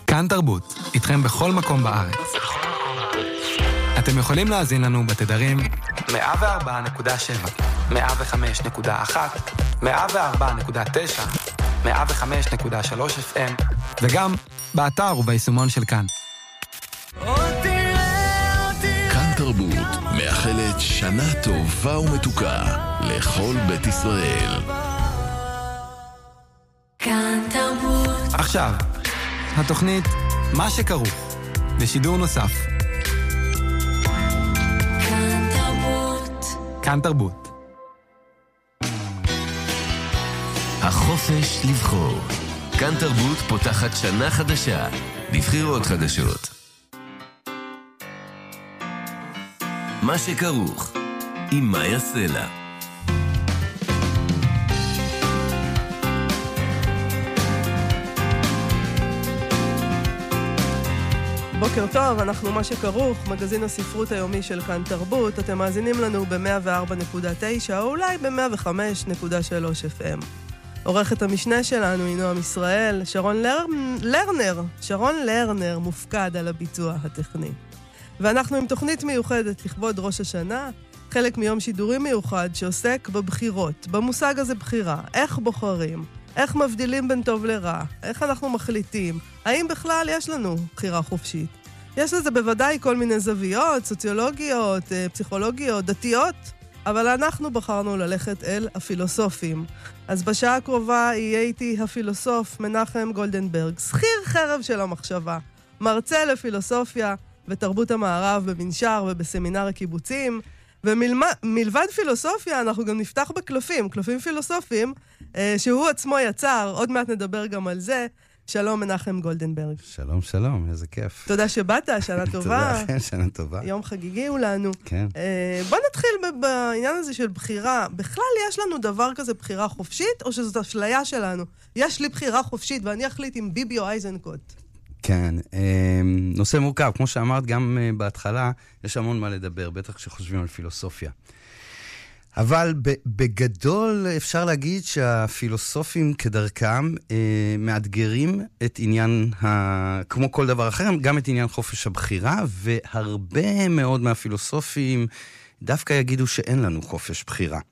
כאן תרבות, איתכם בכל מקום בארץ. אתם יכולים להאזין לנו בתדרים 104.7, 105.1, 104.9, 105.3 FM, וגם באתר וביישומון של כאן. כאן תרבות מאחלת שנה טובה ומתוקה לכל בית ישראל. כאן תרבות. עכשיו, התוכנית מה שכרוך, בשידור נוסף. כאן תרבות. כאן תרבות. החופש לבחור. כאן תרבות פותחת שנה חדשה, בבחירות חדשות. מה שכרוך, עם מאיה סלע. בוקר טוב, אנחנו מה שכרוך, מגזין הספרות היומי של כאן תרבות. אתם מאזינים לנו ב-104.9 או אולי ב-105.3 FM. עורכת המשנה שלנו היא נועם ישראל, שרון לרנר מופקד על הביצוע הטכני. ואנחנו עם תוכנית מיוחדת לכבוד ראש השנה, חלק מיום שידורי מיוחד שעוסק בבחירות, במושג הזה בחירה, איך בוחרים, איך מבדילים בין טוב לרע, איך אנחנו מחליטים, האם בכלל יש לנו בחירה חופשית. יש לזה בוודאי כל מיני זוויות, סוציולוגיות, פסיכולוגיות, דתיות, אבל אנחנו בחרנו ללכת אל הפילוסופים. אז בשעה הקרובה יהיה איתי הפילוסוף מנחם גולדנברג, שכיר חרב של המחשבה, מרצה לפילוסופיה ותרבות המערב במנשר ובסמינר הקיבוצים, ומלבד פילוסופיה אנחנו גם נפתח בקלפים, קלפים פילוסופיים, שהוא עצמו יצר, עוד מעט נדבר גם על זה. שלום מנחם גולדנברג. שלום, שלום, איזה כיף. תודה שבאת, שנה טובה. תודה, כן, שנה טובה. יום חגיגי הוא לנו. כן. בוא נתחיל בעניין הזה של בחירה. בכלל יש לנו דבר כזה בחירה חופשית, או שזאת אשליה שלנו? יש לי בחירה חופשית ואני אחליט עם ביבי או אייזנקוט. כן, נושא מורכב, כמו שאמרת גם בהתחלה, יש המון מה לדבר, בטח כשחושבים על פילוסופיה. אבל בגדול אפשר להגיד שהפילוסופים כדרכם מאתגרים את עניין, כמו כל דבר אחר, גם את עניין חופש הבחירה, והרבה מאוד מהפילוסופים דווקא יגידו שאין לנו חופש בחירה.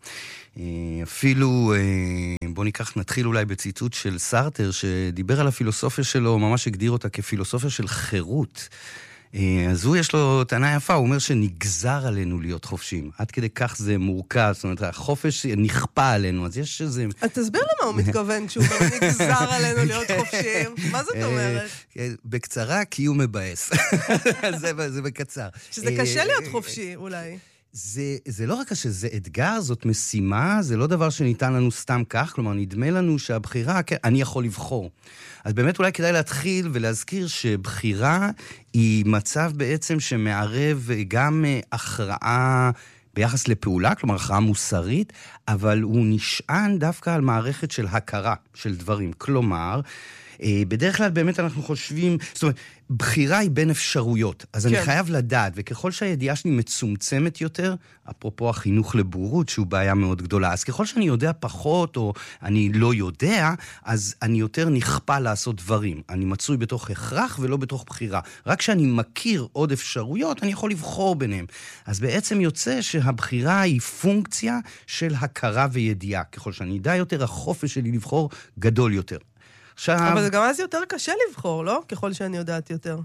אפילו, בוא נתחיל אולי בציטוט של סארטר, שדיבר על הפילוסופיה שלו, ממש הגדיר אותה כפילוסופיה של חירות. אז הוא יש לו טענה יפה, הוא אומר שנגזר עלינו להיות חופשיים. עד כדי כך זה מורכב, זאת אומרת, החופש נכפה עלינו, אז יש איזה... תסביר למה הוא מתכוון כשהוא אומר נגזר עלינו להיות חופשיים. מה זאת אומרת? בקצרה, כי הוא מבאס. זה בקצר. שזה קשה להיות חופשי, אולי. זה לא רק שזה אתגר, זאת משימה, זה לא דבר שניתן לנו סתם כך, כלומר, נדמה לנו שהבחירה, כן, אני יכול לבחור. אז באמת אולי כדאי להתחיל ולהזכיר שבחירה היא מצב בעצם שמערב גם הכרעה ביחס לפעולה, כלומר הכרעה מוסרית, אבל הוא נשען דווקא על מערכת של הכרה של דברים. כלומר, בדרך כלל באמת אנחנו חושבים, זאת אומרת, בחירה היא בין אפשרויות, אז כן. אני חייב לדעת, וככל שהידיעה שלי מצומצמת יותר, אפרופו החינוך לבורות, שהוא בעיה מאוד גדולה, אז ככל שאני יודע פחות, או אני לא יודע, אז אני יותר נכפה לעשות דברים. אני מצוי בתוך הכרח ולא בתוך בחירה. רק כשאני מכיר עוד אפשרויות, אני יכול לבחור ביניהם. אז בעצם יוצא שהבחירה היא פונקציה של הכרה וידיעה. ככל שאני יודע יותר, החופש שלי לבחור גדול יותר. אבל זה גם אז יותר קשה לבחור, לא? ככל שאני יודעת יותר.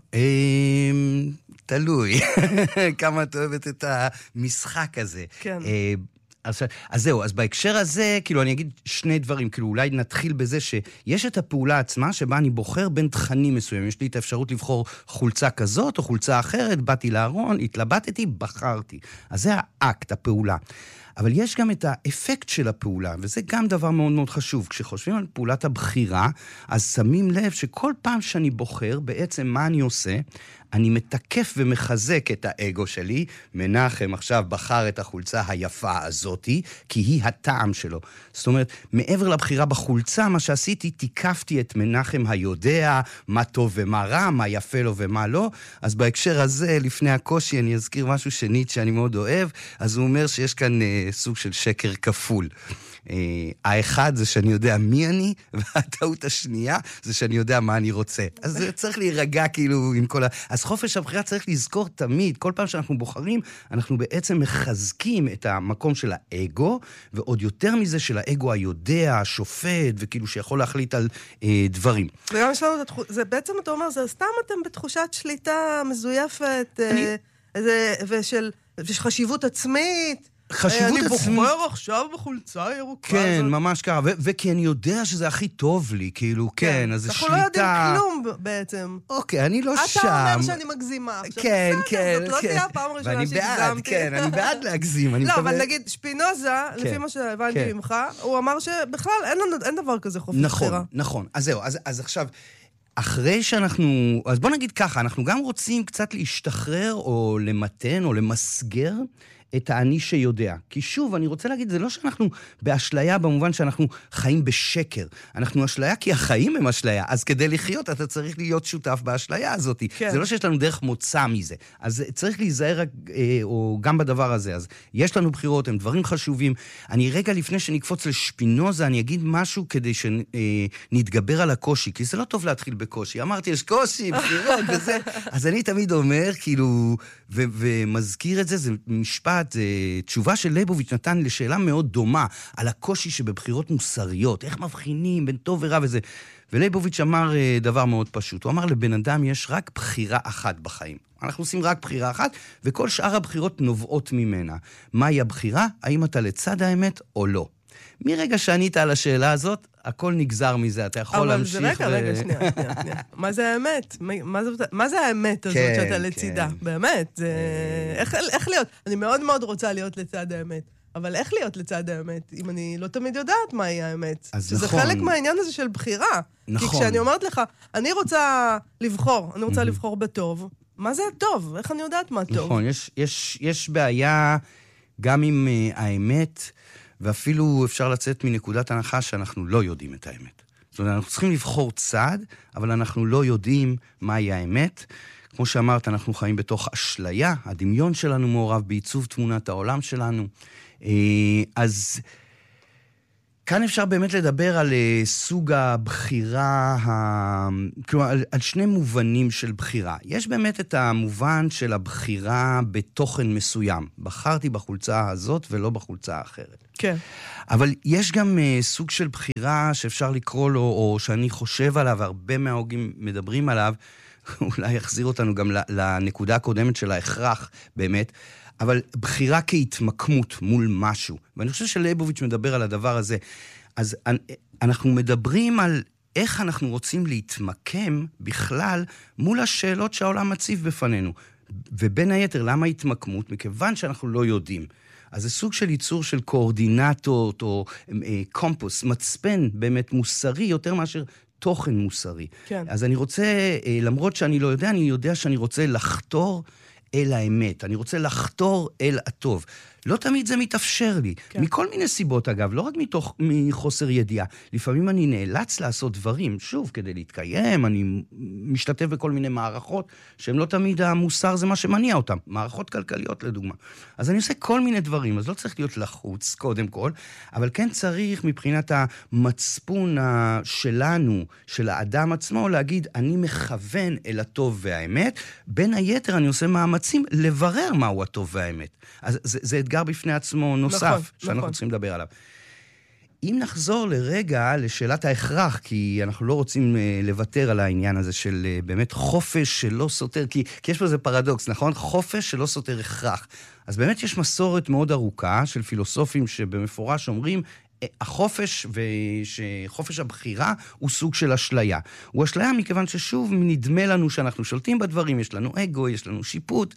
תלוי. כמה את אוהבת את המשחק הזה. כן. אז זהו, אז בהקשר הזה, כאילו אני אגיד שני דברים, כאילו אולי נתחיל בזה שיש את הפעולה עצמה שבה אני בוחר בין תכנים מסוימים. יש לי את האפשרות לבחור חולצה כזאת או חולצה אחרת, באתי לארון, התלבטתי, בחרתי. אז זה האקט, הפעולה. אבל יש גם את האפקט של הפעולה, וזה גם דבר מאוד מאוד חשוב. כשחושבים על פעולת הבחירה, אז שמים לב שכל פעם שאני בוחר, בעצם מה אני עושה? אני מתקף ומחזק את האגו שלי. מנחם עכשיו בחר את החולצה היפה הזאתי, כי היא הטעם שלו. זאת אומרת, מעבר לבחירה בחולצה, מה שעשיתי, תיקפתי את מנחם היודע, מה טוב ומה רע, מה יפה לו ומה לא. אז בהקשר הזה, לפני הקושי, אני אזכיר משהו שנית שאני מאוד אוהב, אז הוא אומר שיש כאן סוג של שקר כפול. האחד זה שאני יודע מי אני, והטעות השנייה זה שאני יודע מה אני רוצה. אז צריך להירגע כאילו עם כל אז חופש הבחירה צריך לזכור תמיד, כל פעם שאנחנו בוחרים, אנחנו בעצם מחזקים את המקום של האגו, ועוד יותר מזה של האגו היודע, השופט, וכאילו שיכול להחליט על דברים. וגם יש לנו, זה בעצם אתה אומר, זה סתם אתם בתחושת שליטה מזויפת, ושל חשיבות עצמית. חשיבות עצמית. אני בוחר עכשיו בחולצה ירוקה. כן, ממש ככה, וכי אני יודע שזה הכי טוב לי, כאילו, כן, אז זה שליטה. אנחנו לא יודעים כלום בעצם. אוקיי, אני לא שם. אתה אומר שאני מגזימה. כן, כן, זאת לא תהיה הפעם הראשונה שהגזמתי. כן, אני בעד להגזים. לא, אבל נגיד, שפינוזה, לפי מה שהבנתי ממך, הוא אמר שבכלל אין דבר כזה חופש בחירה. נכון. אז זהו, אז עכשיו, אחרי שאנחנו, אז בוא נגיד ככה, אנחנו גם רוצים קצת להשתחרר או למתן או למסגר את האני שיודע. כי שוב, אני רוצה להגיד, זה לא שאנחנו באשליה במובן שאנחנו חיים בשקר. אנחנו אשליה כי החיים הם אשליה. אז כדי לחיות אתה צריך להיות שותף באשליה הזאת. כן. זה לא שיש לנו דרך מוצא מזה. אז צריך להיזהר או גם בדבר הזה. אז יש לנו בחירות, הם דברים חשובים. אני רגע לפני שנקפוץ לשפינוזה, אני אגיד משהו כדי שנתגבר על הקושי. כי זה לא טוב להתחיל בקושי. אמרתי, יש קושי, בחירות וזה. אז אני תמיד אומר, כאילו, ומזכיר את זה, זה משפט, זה תשובה של ליבוביץ' נתן לשאלה מאוד דומה, על הקושי שבבחירות מוסריות, איך מבחינים בין טוב ורע וזה. וליבוביץ' אמר דבר מאוד פשוט, הוא אמר לבן אדם יש רק בחירה אחת בחיים. אנחנו עושים רק בחירה אחת, וכל שאר הבחירות נובעות ממנה. מהי הבחירה? האם אתה לצד האמת או לא? מרגע שענית על השאלה הזאת, הכל נגזר מזה, אתה יכול להמשיך אבל זה רגע, שנייה. מה זה האמת? מה זה האמת הזאת שאתה לצידה? באמת, זה... איך להיות? אני מאוד מאוד רוצה להיות לצד האמת, אבל איך להיות לצד האמת, אם אני לא תמיד יודעת מהי האמת? שזה חלק מהעניין הזה של בחירה. כי כשאני אומרת לך, אני רוצה לבחור בטוב, מה זה הטוב? איך אני יודעת מה טוב? נכון, יש בעיה גם עם האמת, ואפילו אפשר לצאת מנקודת הנחה שאנחנו לא יודעים את האמת. זאת אומרת, אנחנו צריכים לבחור צד, אבל אנחנו לא יודעים מהי האמת. כמו שאמרת, אנחנו חיים בתוך אשליה, הדמיון שלנו מעורב בעיצוב תמונת העולם שלנו. אז כאן אפשר באמת לדבר על סוג הבחירה, כלומר, על שני מובנים של בחירה. יש באמת את המובן של הבחירה בתוכן מסוים. בחרתי בחולצה הזאת ולא בחולצה האחרת. כן. אבל יש גם סוג של בחירה שאפשר לקרוא לו, או שאני חושב עליו, הרבה מההוגים מדברים עליו, אולי יחזיר אותנו גם לנקודה הקודמת של ההכרח, באמת, אבל בחירה כהתמקמות מול משהו. ואני חושב שלייבוביץ' מדבר על הדבר הזה. אז אנחנו מדברים על איך אנחנו רוצים להתמקם בכלל מול השאלות שהעולם מציב בפנינו. ובין היתר, למה התמקמות? מכיוון שאנחנו לא יודעים. אז זה סוג של ייצור של קואורדינטות או קומפוס, מצפן באמת מוסרי יותר מאשר תוכן מוסרי. כן. אז אני רוצה, למרות שאני לא יודע, אני יודע שאני רוצה לחתור אל האמת. אני רוצה לחתור אל הטוב. לא תמיד זה מתאפשר לי. כן. מכל מיני סיבות, אגב, לא רק מחוסר ידיעה. לפעמים אני נאלץ לעשות דברים, שוב, כדי להתקיים, אני משתתף בכל מיני מערכות, שהן לא תמיד המוסר זה מה שמניע אותם. מערכות כלכליות, לדוגמה. אז אני עושה כל מיני דברים, אז לא צריך להיות לחוץ, קודם כל, אבל כן צריך מבחינת המצפון שלנו, של האדם עצמו, להגיד, אני מכוון אל הטוב והאמת, בין היתר אני עושה מאמצים לברר מהו הטוב והאמת. אז זה אתגר בפני עצמו נוסף, שאנחנו צריכים לדבר עליו. אם נחזור לרגע לשאלת ההכרח, כי אנחנו לא רוצים לוותר על העניין הזה של באמת חופש שלא סותר, כי יש פה איזה פרדוקס, נכון? חופש שלא סותר הכרח. אז באמת יש מסורת מאוד ארוכה של פילוסופים שבמפורש אומרים, החופש ושחופש הבחירה הוא סוג של אשליה. הוא אשליה מכיוון ששוב נדמה לנו שאנחנו שולטים בדברים, יש לנו אגו, יש לנו שיפוט,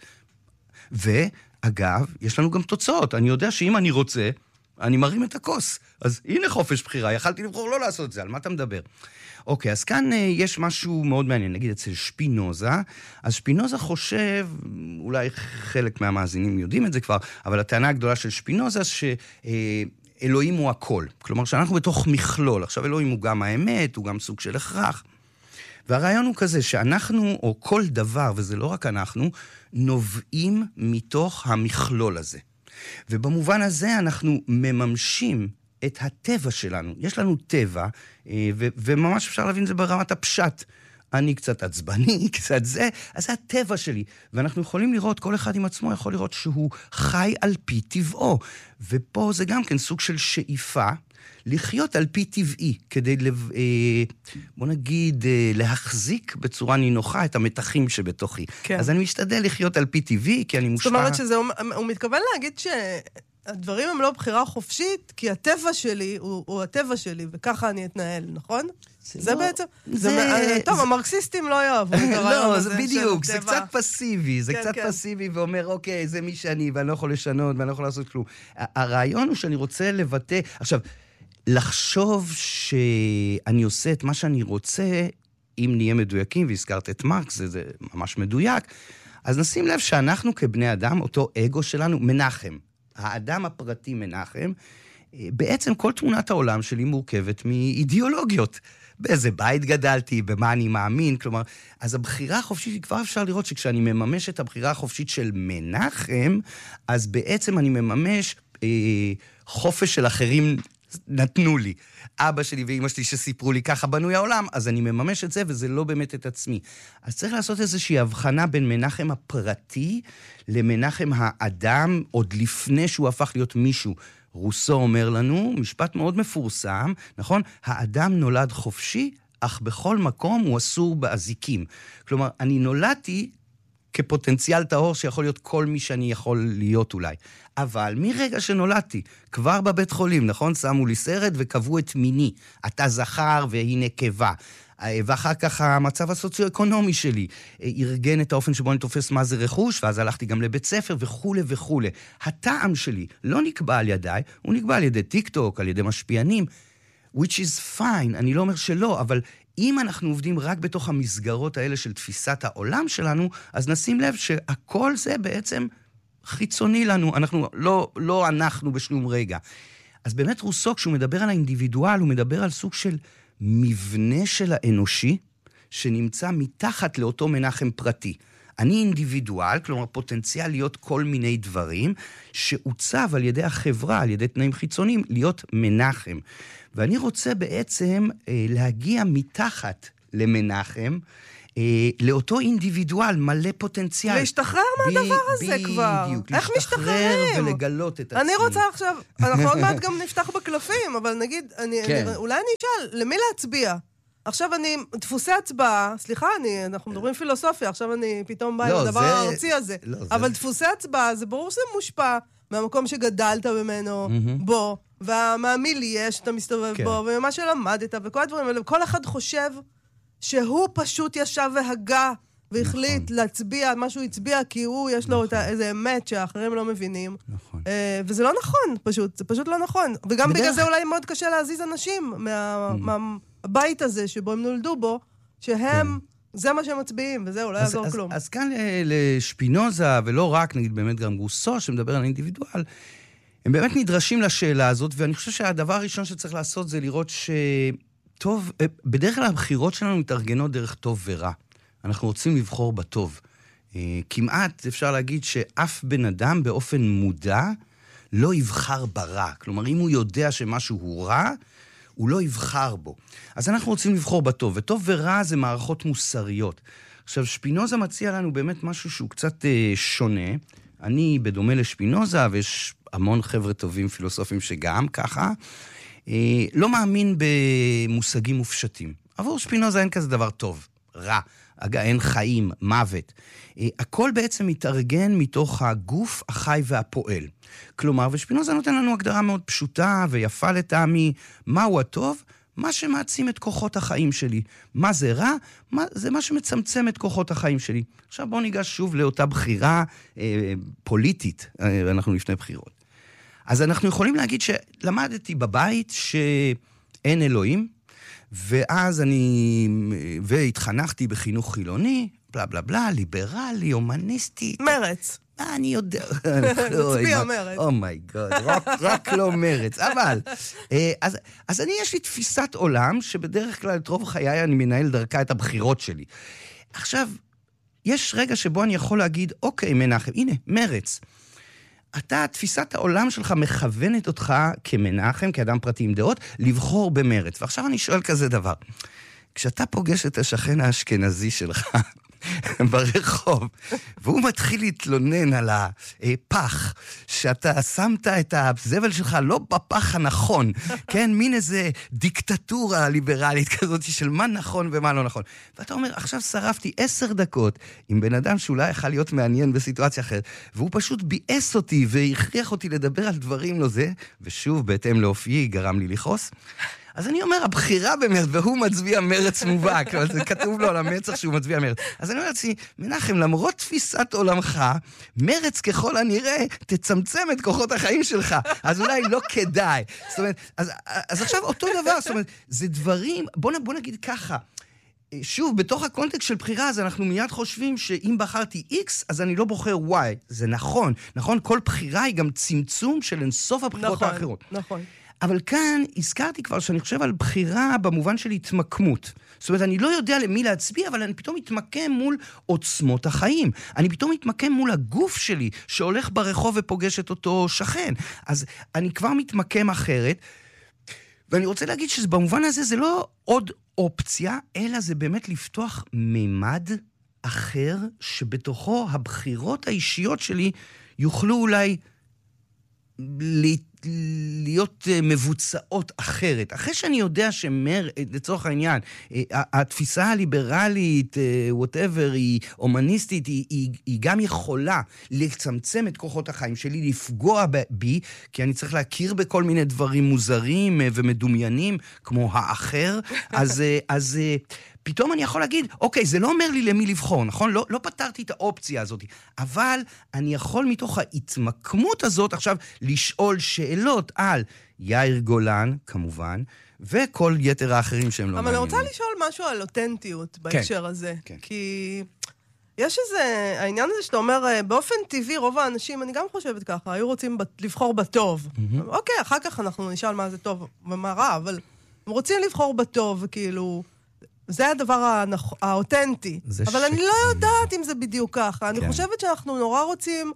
ואגב, יש לנו גם תוצאות. אני יודע שאם אני רוצה, אני מרים את הכוס. אז הנה חופש בחירה, יכלתי לבחור לא לעשות את זה, על מה אתה מדבר? אוקיי, אז כאן יש משהו מאוד מעניין, נגיד אצל שפינוזה, אז שפינוזה חושב, אולי חלק מהמאזינים יודעים את זה כבר, אבל הטענה הגדולה של שפינוזה, שאלוהים הוא הכל. כלומר, שאנחנו בתוך מכלול. עכשיו, אלוהים הוא גם האמת, הוא גם סוג של הכרח. והרעיון הוא כזה, שאנחנו, או כל דבר, וזה לא רק אנחנו, נובעים מתוך המכלול הזה. ובמובן הזה אנחנו מממשים את הטבע שלנו. יש לנו טבע, וממש אפשר להבין את זה ברמת הפשט. אני קצת עצבני, קצת זה, אז זה הטבע שלי. ואנחנו יכולים לראות, כל אחד עם עצמו יכול לראות שהוא חי על פי טבעו. ופה זה גם כן סוג של שאיפה, לחיות על פי טבעי, כדי, בוא נגיד, להחזיק בצורה נינוחה את המתחים שבתוכי. כן. אז אני משתדל לחיות על פי טבעי, כי אני מושפע... זאת אומרת הוא מתכוון להגיד שהדברים הם לא בחירה חופשית, כי הטבע שלי הוא הטבע שלי, וככה אני אתנהל, נכון? זה לא, בעצם... טוב, המרקסיסטים לא יאהבו את הרעיון הזה. לא, זה בדיוק, זה קצת פסיבי, זה קצת פסיבי ואומר, אוקיי, זה מי שאני, ואני לא יכול לשנות, ואני לא יכול לעשות כלום. הרעיון הוא שאני רוצה לבטא... עכשיו, לחשוב שאני עושה את מה שאני רוצה, אם נהיה מדויקים, והזכרת את מרקס, זה ממש מדויק, אז נשים לב שאנחנו כבני אדם, אותו אגו שלנו, מנחם. האדם הפרטי מנחם, בעצם כל תמונת העולם שלי מורכבת מאידיאולוגיות. באיזה בית גדלתי, במה אני מאמין, כלומר, אז הבחירה החופשית, כבר אפשר לראות שכשאני מממש את הבחירה החופשית של מנחם, אז בעצם אני מממש חופש של אחרים נתנו לי. אבא שלי ואמא שלי שסיפרו לי ככה בנוי העולם, אז אני מממש את זה, וזה לא באמת את עצמי. אז צריך לעשות איזושהי הבחנה בין מנחם הפרטי למנחם האדם, עוד לפני שהוא הפך להיות מישהו. רוסו אומר לנו, משפט מאוד מפורסם, נכון? האדם נולד חופשי, אך בכל מקום הוא אסור באזיקים. כלומר, אני נולדתי כפוטנציאל טהור שיכול להיות כל מי שאני יכול להיות אולי. אבל מרגע שנולדתי, כבר בבית חולים, נכון? שמו לי סרט וקבעו את מיני. אתה זכר והיא נקבה. ואחר כך המצב הסוציו-אקונומי שלי ארגן את האופן שבו אני תופס מה זה רכוש, ואז הלכתי גם לבית ספר וכו' וכו'. הטעם שלי לא נקבע על ידיי, הוא נקבע על ידי טיק-טוק, על ידי משפיענים, which is fine, אני לא אומר שלא, אבל אם אנחנו עובדים רק בתוך המסגרות האלה של תפיסת העולם שלנו, אז נשים לב שהכל זה בעצם חיצוני לנו, לא אנחנו בשום רגע. אז באמת רוסו, כשהוא מדבר על האינדיבידואל, הוא מדבר על סוג של מבנה של האנושי, שנמצא מתחת לאותו מנחם פרטי. אני אינדיבידואל, כלומר פוטנציאל להיות כל מיני דברים, שעוצב על ידי החברה, על ידי תנאים חיצוניים, להיות מנחם. ואני רוצה בעצם להגיע מתחת למנחם, לאותו אינדיבידואל מלא פוטנציאל. להשתחרר מהדבר הזה כבר. בדיוק, איך להשתחרר משתחררים? ולגלות את עצמי. אני רוצה עכשיו, אנחנו עוד מעט גם נפתח בקלפים, אבל נגיד, אולי אני אשאל, למי להצביע? עכשיו אני, דפוסי הצבעה, סליחה, אנחנו מדברים פילוסופיה, עכשיו אני פתאום בא עם הדבר הארצי הזה. אבל דפוסי הצבעה, זה ברור שזה מושפע מהמקום שגדלת ממנו בו, ומהמילי שאתה מסתובב בו, וממה שלמדת, וכל הדברים האלה, וכל אחד חושב שהוא פשוט ישב והגה, והחליט להצביע מה שהוא הצביע, כי הוא יש לו איזה אמת שהאחרים לא מבינים. וזה לא נכון, פשוט, זה פשוט לא נכון. וגם בגלל זה אולי מאוד קשה להזיז אנשים מהבית הזה שבו הם נולדו בו, שהם, זה מה שהם מצביעים, וזהו, לא יעזור כלום. אז כאן לשפינוזה, ולא רק, נגיד באמת גם רוסו, שמדבר על אינדיבידואל, הם באמת נדרשים לשאלה הזאת, ואני חושב שהדבר הראשון שצריך לעשות זה לראות טוב, בדרך כלל הבחירות שלנו מתארגנות דרך טוב ורע. אנחנו רוצים לבחור בטוב. כמעט אפשר להגיד שאף בן אדם באופן מודע לא יבחר ברע. כלומר, אם הוא יודע שמשהו הוא רע, הוא לא יבחר בו. אז אנחנו רוצים לבחור בטוב, וטוב ורע זה מערכות מוסריות. עכשיו, שפינוזה מציע לנו באמת משהו שהוא קצת שונה. אני, בדומה לשפינוזה, ויש המון חבר'ה טובים פילוסופים שגם ככה, לא מאמין במושגים מופשטים. עבור שפינוזה אין כזה דבר טוב, רע, אין חיים, מוות. הכל בעצם מתארגן מתוך הגוף החי והפועל. כלומר, ושפינוזה נותן לנו הגדרה מאוד פשוטה ויפה לטעמי, מהו הטוב? מה שמעצים את כוחות החיים שלי. מה זה רע? זה מה שמצמצם את כוחות החיים שלי. עכשיו בואו ניגש שוב לאותה בחירה פוליטית, אנחנו לפני בחירות. אז אנחנו יכולים להגיד שלמדתי בבית שאין אלוהים, ואז והתחנכתי בחינוך חילוני, בלה בלה בלה, ליברלי, הומניסטי. מרץ. אני יודע. מצביע מרץ. אומייגוד, רק לא מרץ. אבל, אז יש לי תפיסת עולם, שבדרך כלל את רוב חיי אני מנהל דרכה את הבחירות שלי. עכשיו, יש רגע שבו אני יכול להגיד, אוקיי, מנחם, הנה, מרץ. תפיסת העולם שלך מכוונת אותך כמנחם, כאדם פרטי עם דעות, לבחור במרץ. ועכשיו אני שואל כזה דבר. כשאתה פוגש את השכן האשכנזי שלך ברחוב, והוא מתחיל להתלונן על הפח, שאתה שמת את הזבל שלך לא בפח הנכון, כן, מין איזה דיקטטורה ליברלית כזאת של מה נכון ומה לא נכון. ואתה אומר, עכשיו שרפתי 10 דקות עם בן אדם שאולי יכול להיות מעניין בסיטואציה אחרת, והוא פשוט ביאס אותי והכריח אותי לדבר על דברים לא זה, ושוב, בהתאם לאופיי, גרם לי לכעוס. אז אני אומר, הבחירה במרץ, והוא מצביע מרץ מובהק, אבל זה כתוב לו על המצח שהוא מצביע מרץ. אז אני אומר לעצמי, מנחם, למרות תפיסת עולמך, מרץ ככל הנראה תצמצם את כוחות החיים שלך, אז אולי לא כדאי. זאת אומרת, אז עכשיו אותו דבר, זאת אומרת, זה דברים, בוא נגיד ככה, שוב, בתוך הקונטקסט של בחירה, אז אנחנו מיד חושבים שאם בחרתי X, אז אני לא בוחר Y. זה נכון, נכון? כל בחירה היא גם צמצום של אינסוף הבחירות האחרות. נכון. אבל כאן הזכרתי כבר שאני חושב על בחירה במובן של התמקמות. זאת אומרת, אני לא יודע למי להצביע, אבל אני פתאום מתמקם מול עוצמות החיים. אני פתאום מתמקם מול הגוף שלי, שהולך ברחוב ופוגש את אותו שכן. אז אני כבר מתמקם אחרת, ואני רוצה להגיד שבמובן הזה זה לא עוד אופציה, אלא זה באמת לפתוח מימד אחר, שבתוכו הבחירות האישיות שלי יוכלו אולי להיות מבוצעות אחרת. אחרי שאני יודע לצורך העניין, התפיסה הליברלית, whatever, היא אומניסטית, היא גם יכולה לצמצם את כוחות החיים שלי, לפגוע בי, כי אני צריך להכיר בכל מיני דברים מוזרים ומדומיינים, כמו האחר, אז פתאום אני יכול להגיד, אוקיי, זה לא אומר לי למי לבחור, נכון? לא פתרתי את האופציה הזאת, אבל אני יכול מתוך ההתמקמות הזאת עכשיו לשאול שאלות על יאיר גולן, כמובן, וכל יתר האחרים שהם לא מעניינים. אבל אני רוצה לשאול משהו על אותנטיות בהקשר הזה, כי יש איזה, העניין הזה שאתה אומר, באופן טבעי, רוב האנשים, אני גם חושבת ככה, היו רוצים לבחור בטוב. אוקיי, אחר כך אנחנו נשאל מה זה טוב ומה רע, אבל הם רוצים לבחור בטוב, וכאילו זה הדבר האותנטי. אבל אני לא יודעת אם זה בדיוק ככה. אני חושבת שאנחנו נורא רוצים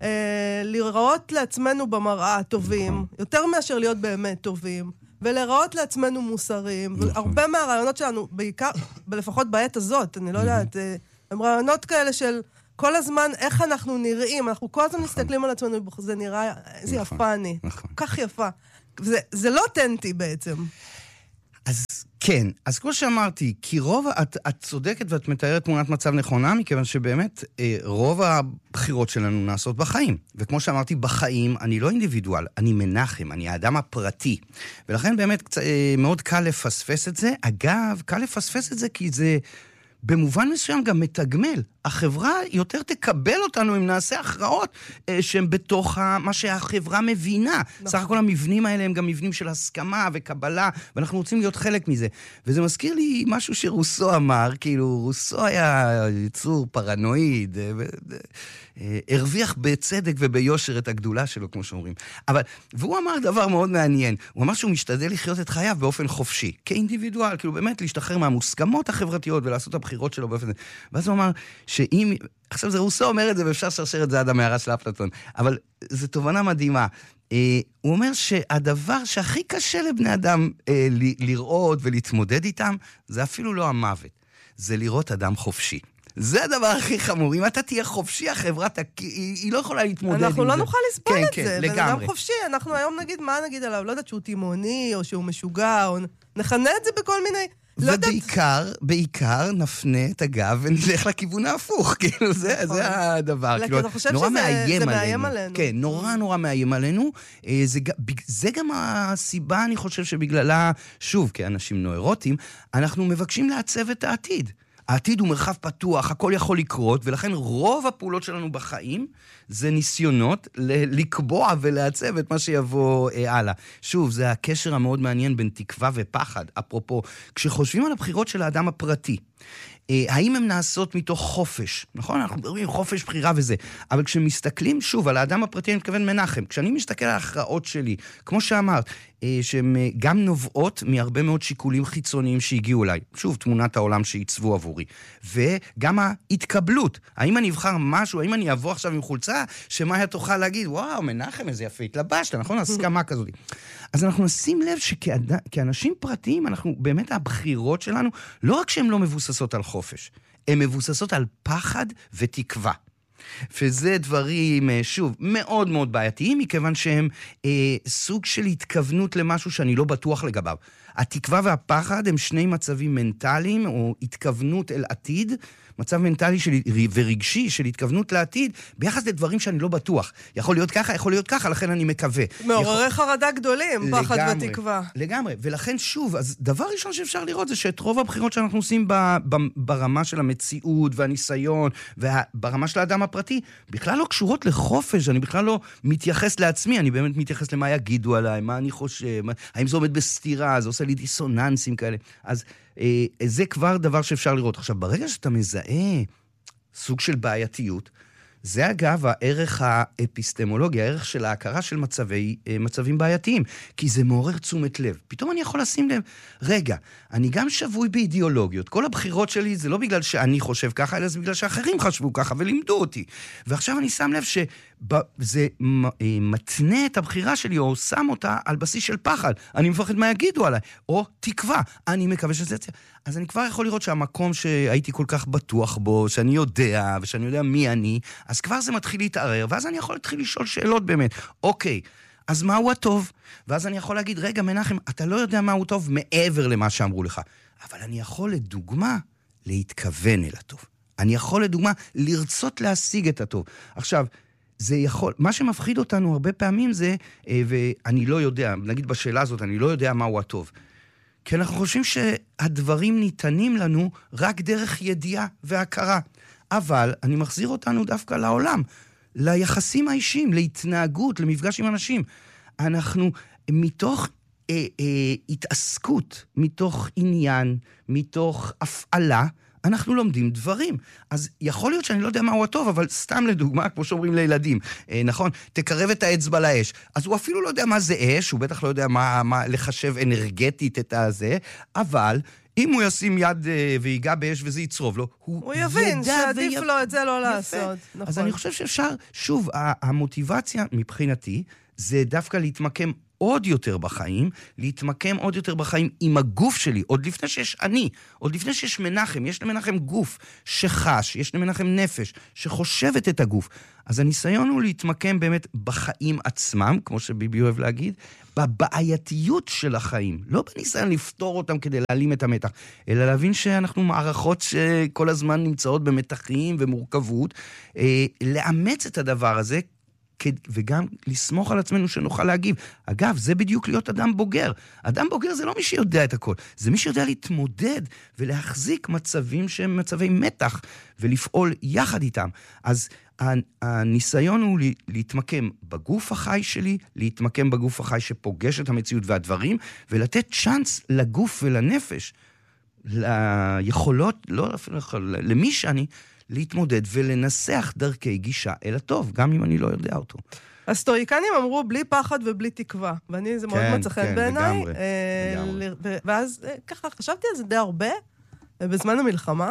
לראות לעצמנו במראה טובים, יותר מאשר להיות באמת טובים, ולראות לעצמנו מוסריים. והרבה מהרעיונות שלנו, בעיקר, לפחות בעת הזאת, אני לא יודעת, הם רעיונות כאלה של כל הזמן איך אנחנו נראים. אנחנו כל הזמן מסתכלים על עצמנו, זה נראה, איזה יפה אני. כך יפה. זה לא אותנטי בעצם. אז כן, אז כמו שאמרתי, כי רוב, את צודקת ואת מתארת תמונת מצב נכונה, מכיוון שבאמת רוב הבחירות שלנו נעשות בחיים. וכמו שאמרתי, בחיים אני לא אינדיבידואל, אני מנחם, אני האדם הפרטי. ולכן באמת מאוד קל לפספס את זה. אגב, קל לפספס את זה כי זה במובן מסוים גם מתגמל. החברה יותר תקבל אותנו אם נעשה הכרעות שהן בתוך מה שהחברה מבינה. סך הכל המבנים האלה הם גם מבנים של הסכמה וקבלה, ואנחנו רוצים להיות חלק מזה. וזה מזכיר לי משהו שרוסו אמר, כאילו רוסו היה יצור פרנואיד, הרוויח בצדק וביושר את הגדולה שלו, כמו שאומרים. והוא אמר דבר מאוד מעניין, הוא אמר שהוא משתדל לחיות את חייו באופן חופשי, כאינדיבידואל, כאילו באמת להשתחרר מהמוסכמות החברתיות ולעשות את הבחירות שלו באופן... ואז הוא אמר שאם... עכשיו זה רוסו אומר את זה, ואפשר לשרשר את זה עד המערה של אפלטון, אבל זו תובנה מדהימה. הוא אומר שהדבר שהכי קשה לבני אדם לראות ולהתמודד איתם, זה אפילו לא המוות, זה לראות אדם חופשי. זה הדבר הכי חמור. אם אתה תהיה חופשי, החברה, היא לא יכולה להתמודד עם זה. אנחנו לא נוכל לספול את זה. כן, לגמרי. אדם חופשי, אנחנו היום נגיד, מה נגיד עליו? לא יודעת שהוא תימוני, או שהוא משוגע, או נכנה את זה בכל מיני... ובעיקר נפנה את הגב ונלך לכיוון ההפוך, כאילו זה הדבר. אתה חושב שזה מאיים עלינו. כן, נורא מאיים עלינו. זה גם הסיבה, אני חושב שבגללה, שוב, כאנשים נוירוטים, אנחנו מבקשים לעצב את העתיד. העתיד הוא מרחב פתוח, הכל יכול לקרות, ולכן רוב הפעולות שלנו בחיים זה ניסיונות לקבוע ולעצב את מה שיבוא הלאה. שוב, זה הקשר המאוד מעניין בין תקווה ופחד. אפרופו, כשחושבים על הבחירות של האדם הפרטי, האם הן נעשות מתוך חופש? נכון? אנחנו מדברים חופש בחירה וזה. אבל כשמסתכלים שוב על האדם הפרטי, אני מתכוון מנחם. כשאני מסתכל על ההכרעות שלי, כמו שאמרת, שהן גם נובעות מהרבה מאוד שיקולים חיצוניים שהגיעו אליי. שוב, תמונת העולם שעיצבו עבורי. וגם ההתקבלות. האם אני אבחר משהו, האם אני אבוא עכשיו עם חולצה, שמאיה תוכל להגיד, וואו, מנחם, איזה יפה התלבשת, נכון? הסכמה כזאת. אז אנחנו נשים לב שכאנשים פרטיים, אנחנו באמת הבחירות שלנו, לא רק שהן לא מבוססות על חופש, הן מבוססות על פחד ותקווה. וזה דברים, שוב, מאוד מאוד בעייתיים, מכיוון שהם סוג של התכוונות למשהו שאני לא בטוח לגביו. התקווה והפחד הם שני מצבים מנטליים, או התכוונות אל עתיד, מצב מנטלי ורגשי של התכוונות לעתיד, ביחס לדברים שאני לא בטוח. יכול להיות ככה, יכול להיות ככה, לכן אני מקווה. מעוררי חרדה גדולים, פחד ותקווה. לגמרי, ולכן שוב, אז דבר ראשון שאפשר לראות זה שאת רוב הבחירות שאנחנו עושים ברמה של המציאות והניסיון, וברמה של האדם הפרטי, בכלל לא קשורות לחופש, אני בכלל לא מתייחס לעצמי, אני באמת מתייחס למה יגידו עליי, מה אני חושב, האם זה עומד בסתירה, זה עושה לי דיסוננסים כאלה. אז זה כבר דבר שאפשר לראות. עכשיו, ברגע שאתה מזהה סוג של בעייתיות, זה אגב הערך האפיסטמולוגי, הערך של ההכרה של מצבים בעייתיים, כי זה מעורר תשומת לב. פתאום אני יכול לשים לב, רגע, אני גם שבוי באידיאולוגיות, כל הבחירות שלי זה לא בגלל שאני חושב ככה, אלא זה בגלל שאחרים חשבו ככה ולימדו אותי. ועכשיו אני שם לב שזה מתנה את הבחירה שלי, או שם אותה על בסיס של פחד. אני מפחד מה יגידו עליי, או תקווה. אני מקווה שזה יצא. אז אני כבר יכול לראות שהמקום שהייתי כל כך בטוח בו, שאני יודע, ושאני יודע מי אני, אז כבר זה מתחיל להתערער, ואז אני יכול להתחיל לשאול שאלות באמת. אוקיי, אז מהו הטוב? ואז אני יכול להגיד, רגע מנחם, אתה לא יודע מהו טוב מעבר למה שאמרו לך. אבל אני יכול לדוגמה להתכוון אל הטוב. אני יכול לדוגמה לרצות להשיג את הטוב. עכשיו, זה יכול, מה שמפחיד אותנו הרבה פעמים זה, ואני לא יודע, נגיד בשאלה הזאת, אני לא יודע מהו הטוב. כי אנחנו חושבים שהדברים ניתנים לנו רק דרך ידיעה והכרה. אבל אני מחזיר אותנו דווקא לעולם, ליחסים האישיים, להתנהגות, למפגש עם אנשים. אנחנו מתוך התעסקות, מתוך עניין, מתוך הפעלה, אנחנו לומדים דברים. אז יכול להיות שאני לא יודע מהו הטוב, אבל סתם לדוגמה, כמו שאומרים לילדים, נכון? תקרב את האצבע לאש. אז הוא אפילו לא יודע מה זה אש, הוא בטח לא יודע מה לחשב אנרגטית את הזה, אבל אם הוא ישים יד ויגע באש וזה יצרוב לו, הוא יבין שעדיף לו את זה לא לעשות. נכון. אז אני חושב שאפשר, שוב, המוטיבציה מבחינתי, זה דווקא להתמקם עוד יותר בחיים, להתמקם עוד יותר בחיים עם הגוף שלי, עוד לפני שיש אני, עוד לפני שיש מנחם, יש למנחם גוף שחש, יש למנחם נפש, שחושבת את הגוף. אז הניסיון הוא להתמקם באמת בחיים עצמם, כמו שביבי אוהב להגיד, בבעייתיות של החיים. לא בניסיון לפתור אותם כדי להעלים את המתח, אלא להבין שאנחנו מערכות שכל הזמן נמצאות במתחים ומורכבות, לאמץ את הדבר הזה, וגם לסמוך על עצמנו שנוכל להגיב. אגב, זה בדיוק להיות אדם בוגר. אדם בוגר זה לא מי שיודע את הכל, זה מי שיודע להתמודד ולהחזיק מצבים שהם מצבי מתח, ולפעול יחד איתם. אז הניסיון הוא להתמקם בגוף החי שלי, להתמקם בגוף החי שפוגש את המציאות והדברים, ולתת צ'אנס לגוף ולנפש, ליכולות, לא אפילו למי שאני, להתמודד ולנסח דרכי גישה אל הטוב, גם אם אני לא יודע אותו. הסטואיקנים אמרו בלי פחד ובלי תקווה, ואני זה מאוד מצא חן בעיניי. ואז ככה חשבתי על זה די הרבה, בזמן המלחמה,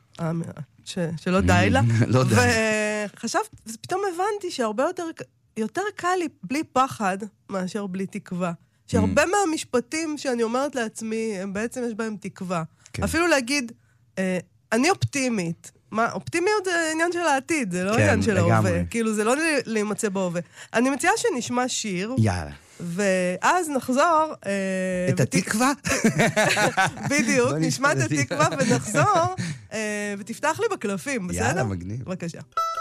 שלא די לה, וחשבתי, פתאום הבנתי שהרבה יותר קל לי בלי פחד מאשר בלי תקווה. שהרבה מהמשפטים שאני אומרת לעצמי, הם בעצם יש בהם תקווה. אפילו להגיד, אני אופטימית, אופטימיות זה עניין של העתיד, זה לא עניין של ההווה. כאילו, זה לא להימצא בהווה. אני מציעה שנשמע שיר. יאללה. ואז נחזור... את התקווה? בדיוק, נשמע את התקווה ונחזור, ותפתח לי בקלפים, בסדר? יאללה, מגניב. בבקשה.